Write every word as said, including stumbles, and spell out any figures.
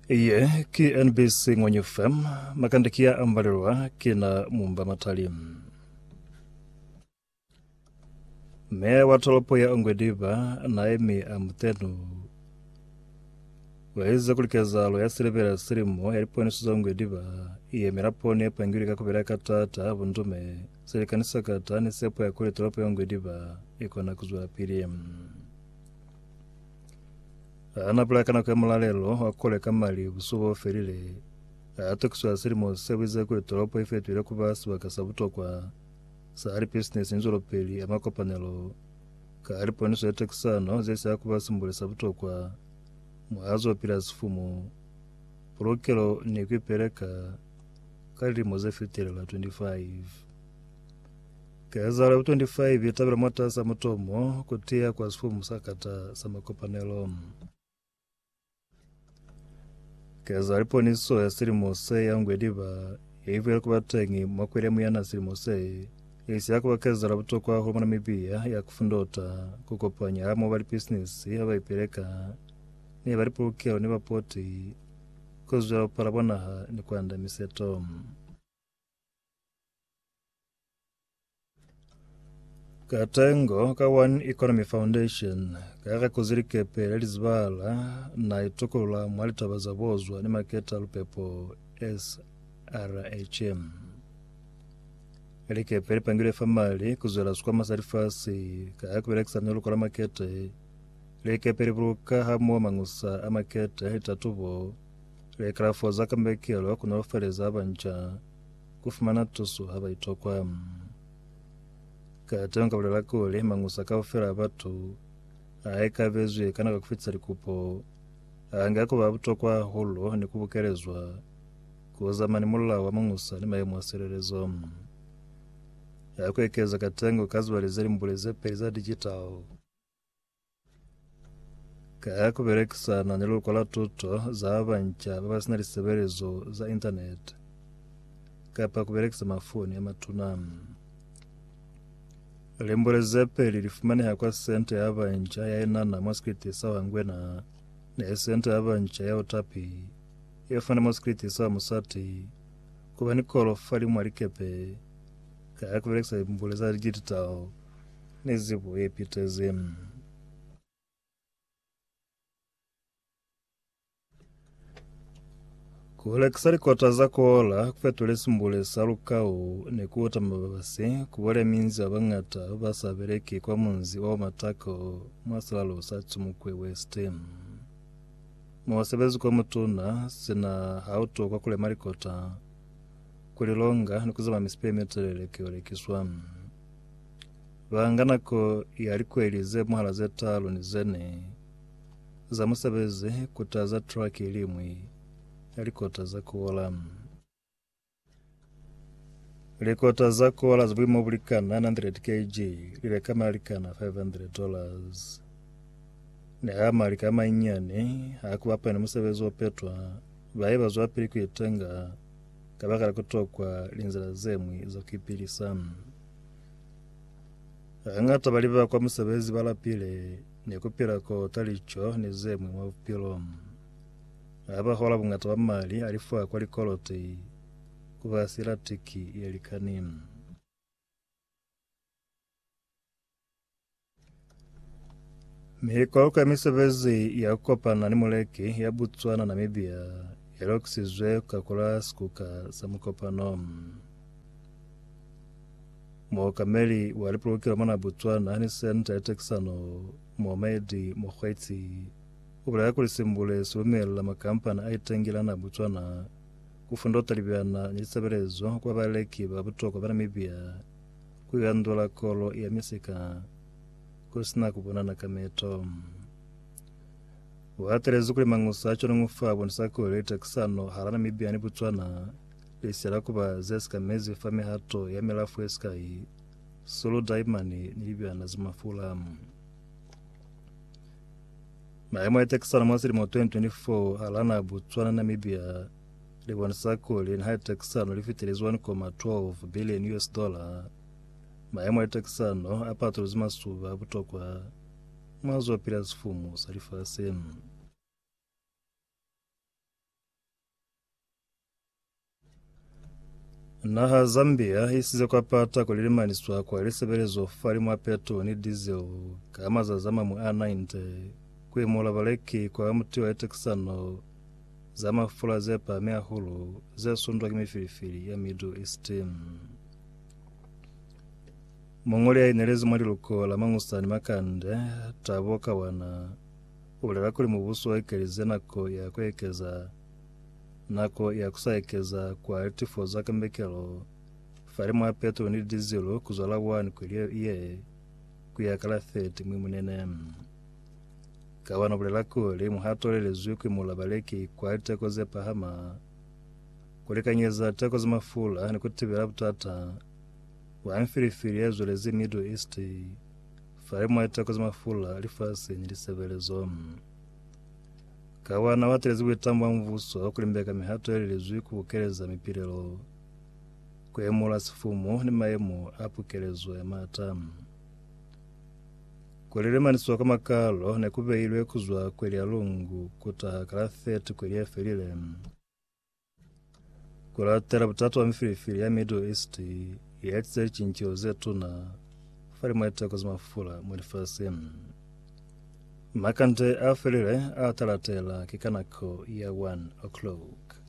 Iye ki N B C Ng'onyo F M makandikia ambalirwa kina mumba matali. Mea watolopo ya Ongwediva na emi amutenu waiza kulikeza lo ya silibera silimo yaliponi suza Ongwediva iye miraponi ya pangirika kubira katata bundume silikanisa kata ni sepo ya kule tolopo ya Ongwediva ikona kuzua piri. Anapulakana kwa mulalelo wakole kamali busubo ferile atokuswa silimo sewiza kule tolopo ifetuile kubasi wakasabuto kwa saari business njolo peli amakopanelo ka aliponiso ya teksano zesi akubasi mbule sabuto kwa mwazo pila sifumu prokelo ni kuipeleka kali moze fitile la twenty-five kaza la twenty-five yatabila mwata sa mutomo kutia kwa sifumu sakata sa makopanelo kaza aliponiso ya silimo se ya Ongwediva hivyo ya kubatengi mwakwele muyana silimo se isi yako wakeza labuto kwa hulmana mibia ya kufundota kukopanya hamo bali business ya baipeleka ni bali pulukelo ni bapoti kozwa uparabonaha ni kuanda miseto. Katengo ka One Economy Foundation kaka kuzirike pele lizbala na itokula mwalita bazabozwa ni maketa lupepo S R H M. Elike pele pangile famali kuzwela sukwa masarifasi kaya kubelekisa nyo lukola makete elike pele bruka hamo mangusa amakete hitatubo elike lafoza kambekelo kuna wafereza abancha kufumana tusu haba itokwa katenga bulela kule mangusa kawafera abatu aeka vezwe kana kakufitsa likupo angako babutokwa holo ni kubukerezwa kuzamani mulla wa mangusa ni mayemu asererezo yakwekeza katengo kazwalizeri mbuleze peza digital kaya kuberekisa na nilukola tuto za abancha babasina liseberezo za internet kapa kuberekisa mafoni ya matunam limbuleze peli lifumane hakwa sente ya abancha ya inana mwaskriti sawa ngwena na sente ya abancha ya utapi yafana mwaskriti sawa musati kuba nikolo fali mwalikepe kaya kuberekisa mbuleza digital nezibu epitezim. Kuhulekisari kota za kuola kufetulesi mbule salukau ni kuota mababasi kubole minzi abangata basabereki kwa munzi wa matako masalalo satsumukwe weste. Mwasebezi kwa mutuna sina hauto kwa kule marikota kulilonga ni kuzama mispe metelele kiolekiswa. Vangana ko yaliko elize muhala zetalo ni zene za musebezi kutaza traki ilimwi yalikota za kuola. Likota za kuola zibwimo bulikana nine hundred kilograms lile kama alikana five hundred dollars. Ni hama alikama inyani hakuwapa ni musebezi opetwa baiba zwapili kuitenga kabaka kutokwa linzala zemwi za kipili sam. Angata baliba kwa musebezi balapile ni kupira ko talicho ni zemwi mwa upilo. Aba hola bungata bamali alifua kwa likolote kubasira tiki yelikanim. Mihiko kwa misebezi ya kopana ni muleki ya Botswana na Namibia yaloksizwe kakula skuka samukopanom. Mwakameli walipulukila mana Botswana ni senta ya Texano Mohamedi Mokhwaiti ubula ya kulisimbule sumela makampana aitengila na Botswana kufundota libyana niliseberezo kwa baleki babutoko ba Namibia kuyandula kolo ya misika kusina kubonana kameto. Waterezo kuli mangusa acho nungufabo nisakule Texano hala Namibia ni Botswana lisila kuba zeska mezi fame hato ya melafu eskai solo daimani nilibyana zimafulamu. Maemo ya Texano mwasili mwa twenty twenty-four halana Botswana na Namibia liwanisako li na Texano lifitilizi one point one two billion U S dollar. Maemo ya Texano hapa tulizima suva butokwa mwazo wa pila sifumu salifa semu. naha Zambia isize kwapata kulilimaniswa kwa lisebelezo falimu apeto ni diesel kama zazama mu A ninety kwimula baleki kwa muti wa etekisano za mafula zepa mea hulu zesundwa kimifilifili ya Middle East. Mongoli ya inerezi mwaliluko la mangustani makande taboka wana ulela kuli mubusu wa ikelize nako ya kwekeza nako ya kusaekeza kwa altifo za kambekelo falimu apeto ni diesel kuzwala wani kulie iye kuyakala thirty mwimunene. Kawana bulela kuli muhatolele zui kwimula baleki kwa aliteko zepa hama kulikanyeza teko za mafula ni kutibila butata wa mfilifili ya zulezi Middle East falimu aliteko za mafula alifasi nyilisebelezo. Kawana watelezi witambwa mvuso kulimbeka mihatolele zui kubukeleza mipilelo kwemula sifumu ni maemu apukelezwa ya matamu. Kulilimaniswa kama kalo ne kubeilwe kuzwa kweli alungu kutakala thirty kweli ya felile. Kulatela butatu wa mfilifili ya Middle East ya etizeli chinchio zetu na falimu eteko za mafula mwelifasi. Makante afelile atalatela kikanako ya one o'clock.